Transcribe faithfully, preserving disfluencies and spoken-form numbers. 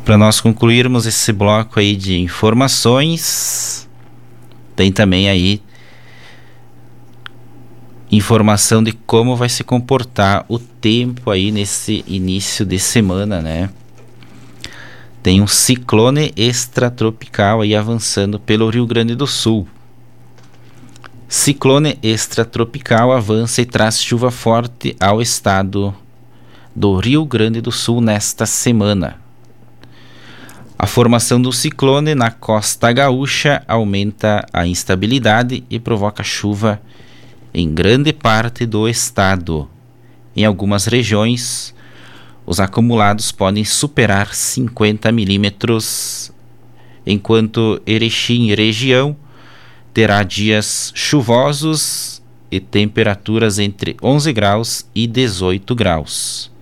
Para nós concluirmos esse bloco aí de informações, tem também aí informação de como vai se comportar o tempo aí nesse início de semana, né? Tem um ciclone extratropical aí avançando pelo Rio Grande do Sul. Ciclone extratropical avança e traz chuva forte ao estado do Rio Grande do Sul nesta semana. A formação do ciclone na costa gaúcha aumenta a instabilidade e provoca chuva em grande parte do estado. Em algumas regiões, os acumulados podem superar cinquenta milímetros, enquanto Erechim região terá dias chuvosos e temperaturas entre onze graus e dezoito graus.